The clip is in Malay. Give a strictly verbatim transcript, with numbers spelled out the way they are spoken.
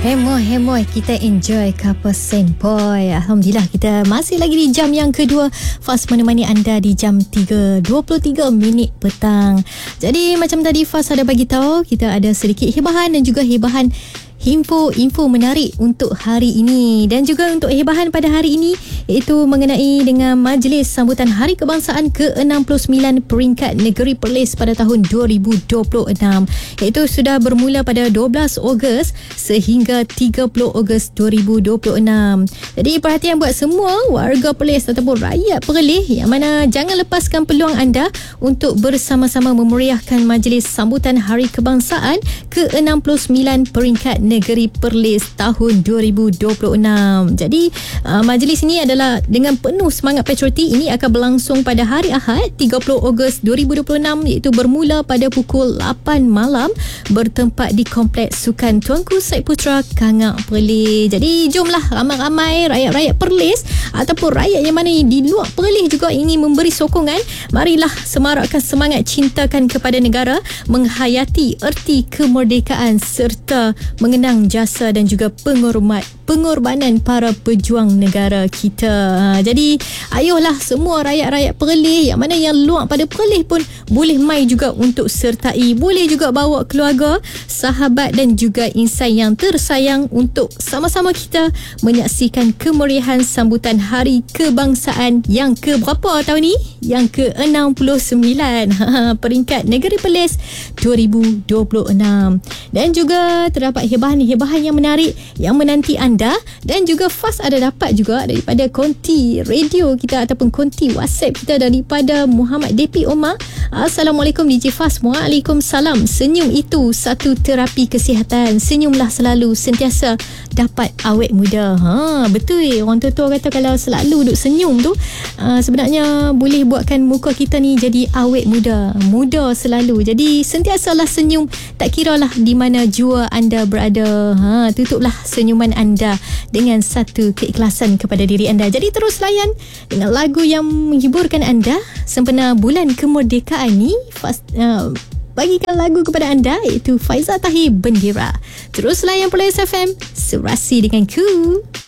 Hemoy-hemoy kita enjoy couple sempoi. Alhamdulillah kita masih lagi di jam yang kedua, Faz menemani anda di jam tiga dua puluh tiga minit petang. Jadi macam tadi Faz ada bagi tahu, kita ada sedikit hebahan dan juga hebahan info-info menarik untuk hari ini. Dan juga untuk hebahan pada hari ini, iaitu mengenai dengan Majlis Sambutan Hari Kebangsaan ke enam puluh sembilan peringkat Negeri Perlis pada tahun dua ribu dua puluh enam, iaitu sudah bermula pada dua belas Ogos sehingga tiga puluh Ogos dua ribu dua puluh enam. Jadi perhatian buat semua warga Perlis ataupun rakyat Perlis yang mana jangan lepaskan peluang anda untuk bersama-sama memeriahkan Majlis Sambutan Hari Kebangsaan ke enam puluh sembilan peringkat Negeri Perlis tahun dua ribu dua puluh enam. Jadi uh, majlis ini adalah dengan penuh semangat patriotik. Ini akan berlangsung pada hari Ahad tiga puluh Ogos dua ribu dua puluh enam, iaitu bermula pada pukul lapan malam bertempat di Kompleks Sukan Tuanku Said Putra, Kangak, Perlis. Jadi jomlah ramai-ramai rakyat-rakyat Perlis ataupun rakyat yang mana di luar Perlis juga ingin memberi sokongan. Marilah semarakkan semangat cintakan kepada negara, menghayati erti kemerdekaan serta mengenang jasa dan juga penghormat pengorbanan para pejuang negara kita. Ha, jadi ayolah semua rakyat-rakyat Perlis yang mana yang luar pada Perlis pun boleh mai juga untuk sertai. Boleh juga bawa keluarga, sahabat dan juga insan yang tersayang untuk sama-sama kita menyaksikan kemeriahan sambutan Hari Kebangsaan yang ke berapa tahun ni? Yang ke enam puluh sembilan ha, peringkat Negeri Perlis dua ribu dua puluh enam. Dan juga terdapat hebahan-hebahan yang menarik yang menanti anda. Dan juga Faz ada dapat juga daripada konti radio kita ataupun konti WhatsApp kita daripada Muhammad D P Omar. Assalamualaikum D J Faz. Waalaikumsalam. Senyum itu satu terapi kesihatan. Senyumlah selalu, sentiasa dapat awet muda. Ha, betul eh. Orang tua-tua kata kalau selalu duk senyum tu uh, sebenarnya boleh buatkan muka kita ni jadi awet muda, muda selalu. Jadi sentiasalah senyum, tak kiralah di mana jua anda berada. Ha, tutuplah senyuman anda dengan satu keikhlasan kepada diri anda. Jadi terus layan dengan lagu yang menghiburkan anda sempena bulan kemerdekaan ni. Fast, uh, bagikan lagu kepada anda, iaitu Faizal Tahir Bendera. Terus layan Perlis F M, serasi dengan ku.